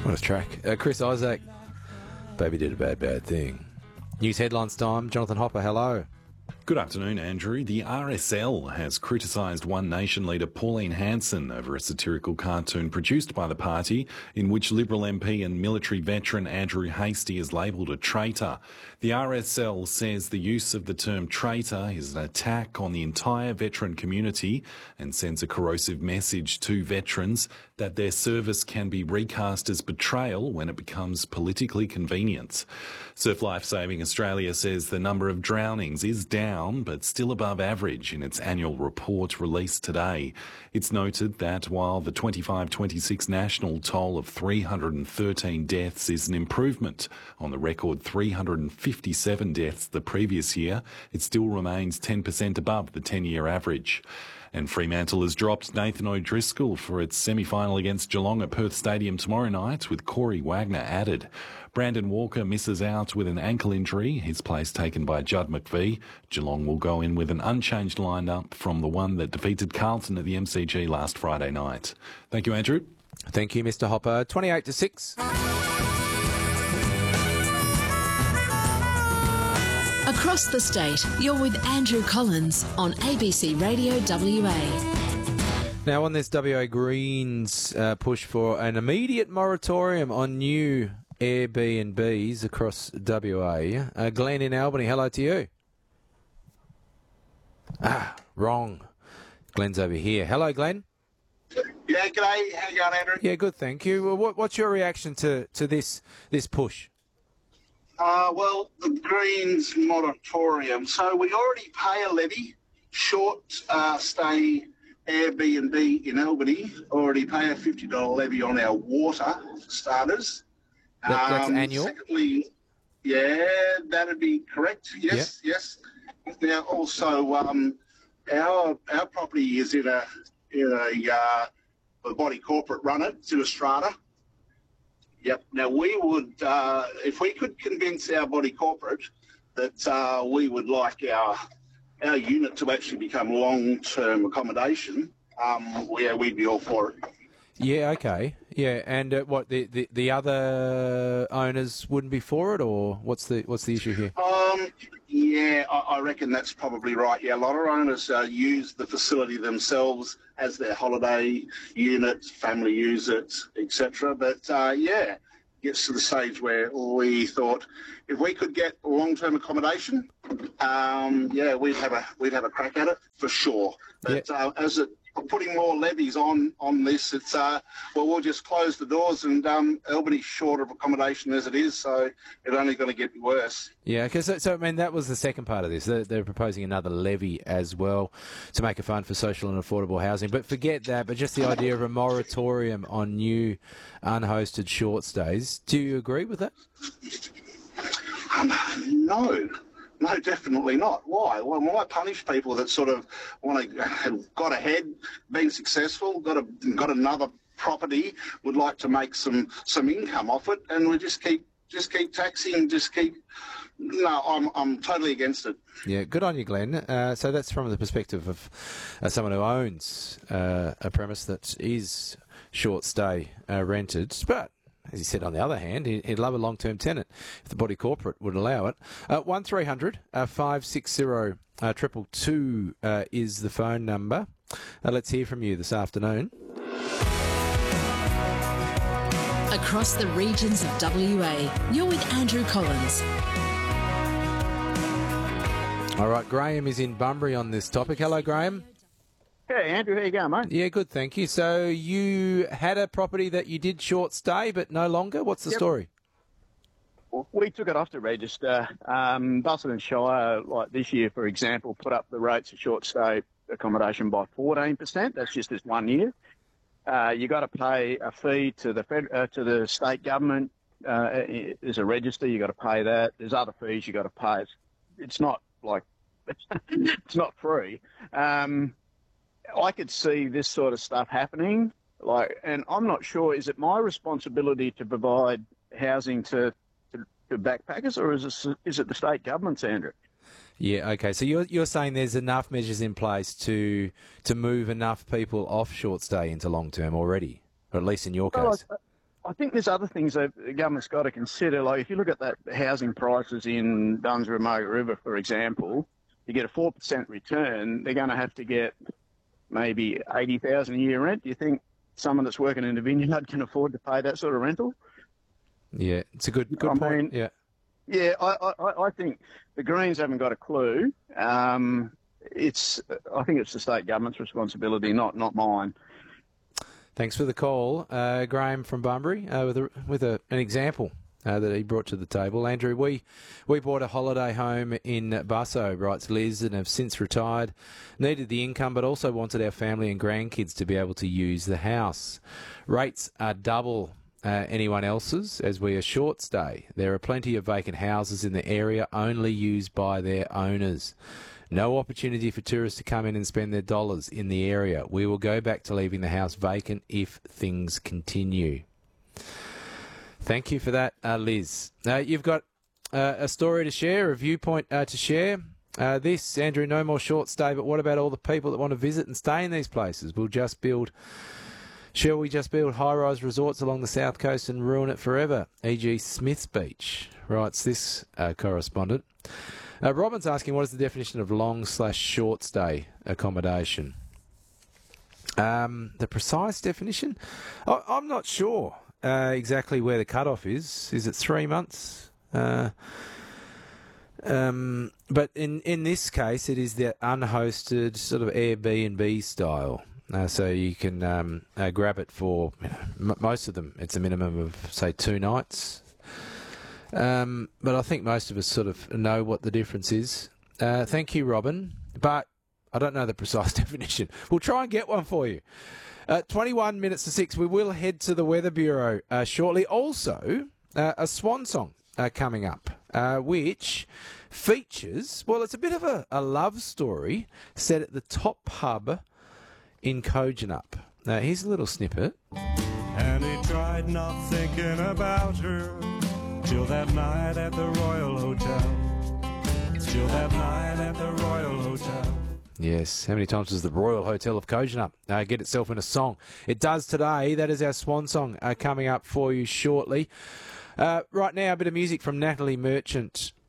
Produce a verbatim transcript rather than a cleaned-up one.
What a track. Uh, Chris Isaac, Baby Did a Bad, Bad Thing. News headlines time. Jonathan Hopper, hello. Good afternoon, Andrew. The R S L has criticised One Nation leader Pauline Hanson over a satirical cartoon produced by the party in which Liberal M P and military veteran Andrew Hastie is labelled a traitor. The R S L says the use of the term traitor is an attack on the entire veteran community and sends a corrosive message to veterans that their service can be recast as betrayal when it becomes politically convenient. Surf Life Saving Australia says the number of drownings is down but still above average in its annual report released today. It's noted that while the twenty-five twenty-six national toll of three hundred thirteen deaths is an improvement on the record three hundred fifty-seven deaths the previous year, it still remains ten percent above the ten-year average. And Fremantle has dropped Nathan O'Driscoll for its semi-final against Geelong at Perth Stadium tomorrow night, with Corey Wagner added. Brandon Walker misses out with an ankle injury, his place taken by Judd McVie. Geelong will go in with an unchanged lineup from the one that defeated Carlton at the M C G last Friday night. Thank you, Andrew. Thank you, Mister Hopper. twenty-eight to six. Across the state, you're with Andrew Collins on A B C Radio W A. Now, on this W A Greens uh, push for an immediate moratorium on new Airbnbs across W A, uh, Glenn in Albany, hello to you. Ah, wrong. Glenn's over here. Hello, Glenn. Yeah, g'day. How you going, Andrew? Yeah, good, thank you. Well, what, what's your reaction to, to this this push? Uh, well, the Greens moratorium. So we already pay a levy, short uh, stay Airbnb in Albany, already pay a fifty dollars levy on our water, for starters. That, that's um, annual? Secondly, yeah, that'd be correct. Yes, yeah. yes. Now, also, um, our our property is in a, in a uh, the body corporate run it, it's in a strata. Yep. Now, we would, uh, if we could convince our body corporate that uh, we would like our our unit to actually become long-term accommodation, um, yeah, we'd be all for it. Yeah, okay. Yeah, and uh, what, the, the, the other owners wouldn't be for it, or what's the what's the issue here? Um, yeah, I, I reckon that's probably right. Yeah, a lot of owners uh, use the facility themselves as their holiday unit, family use it, et cetera. But uh, yeah, gets to the stage where we thought if we could get long-term accommodation, um, yeah, we'd have a we'd have a crack at it for sure. But yeah. uh, as it putting more levies on on this, it's uh well we'll just close the doors, and um Albany's short of accommodation as it is, so it's only going to get worse. Yeah, because so, so I mean that was the second part of this. They're, they're proposing another levy as well to make a fund for social and affordable housing. But forget that. But just the idea of a moratorium on new unhosted short stays. Do you agree with that? Um, no. No, definitely not. Why? Well, why punish people that sort of want to have got ahead, been successful, got a got another property, would like to make some some income off it, and we just keep just keep taxing, just keep. No, I'm I'm totally against it. Yeah, good on you, Glenn. Uh, so that's from the perspective of uh, someone who owns uh, a premise that is short stay uh, rented, but. As he said, on the other hand, he'd love a long-term tenant if the body corporate would allow it. Uh, one three hundred five six zero two two two uh, is the phone number. Uh, let's hear from you this afternoon. Across the regions of W A, you're with Andrew Collins. All right, Graham is in Bunbury on this topic. Hello, Graham. Hey, Andrew, how you going, mate? Yeah, good, thank you. So you had a property that you did short stay, but no longer? What's the yep. story? Well, we took it off the register. Um, Busselton Shire, like this year, for example, put up the rates of short stay accommodation by fourteen percent. That's just this one year. Uh, you got to pay a fee to the fed, uh, to the state government. Uh, there's a register, you got to pay that. There's other fees you got to pay. It's, it's not like it's not free. Um, I could see this sort of stuff happening, like, and I'm not sure, is it my responsibility to provide housing to, to, to backpackers, or is it, is it the state government's, Andrew? Yeah, okay. So you're you're saying there's enough measures in place to to move enough people off short stay into long term already, or at least in your Well, case? I, I think there's other things that the government's got to consider. Like if you look at that housing prices in Duns Remote River, for example, you get a four percent return, they're going to have to get maybe eighty thousand dollars a year rent. Do you think someone that's working in a vineyard can afford to pay that sort of rental? Yeah, it's a good good I point. mean, yeah. Yeah, I, I, I think the Greens haven't got a clue. Um, it's, I think it's the state government's responsibility, not not mine. Thanks for the call, uh, Graham from Bunbury, uh, with a, with a, an example uh, that he brought to the table. Andrew, we we bought a holiday home in Busso, writes Liz, and have since retired. Needed the income, but also wanted our family and grandkids to be able to use the house. Rates are double Uh, anyone else's, as we are short stay. There are plenty of vacant houses in the area only used by their owners. No opportunity for tourists to come in and spend their dollars in the area. We will go back to leaving the house vacant if things continue. Thank you for that, uh, Liz. Uh, you've got uh, a story to share, a viewpoint uh, to share. Uh, this, Andrew, no more short stay, but what about all the people that want to visit and stay in these places? We'll just build... Shall we just build high-rise resorts along the south coast and ruin it forever? for example Smith's Beach, writes this uh, correspondent. Uh, Robin's asking, what is the definition of long slash short stay accommodation? Um, the precise definition? I, I'm not sure uh, exactly where the cutoff is. Is it three months? Uh, um, but in, in this case, it is the unhosted sort of Airbnb style. Uh, so you can um, uh, grab it for, you know, m- most of them, it's a minimum of, say, two nights. Um, but I think most of us sort of know what the difference is. Uh, thank you, Robin. But I don't know the precise definition. We'll try and get one for you. Uh, twenty-one minutes to six, we will head to the Weather Bureau uh, shortly. Also, uh, a swan song uh, coming up, uh, which features, well, it's a bit of a, a love story set at the Top Pub in Kojonup. Now, here's a little snippet. And he tried not thinking about her till that night at the Royal Hotel. Till that night at the Royal Hotel. Yes, how many times does the Royal Hotel of Kojonup uh, get itself in a song? It does today. That is our swan song uh, coming up for you shortly. Uh, right now, a bit of music from Natalie Merchant.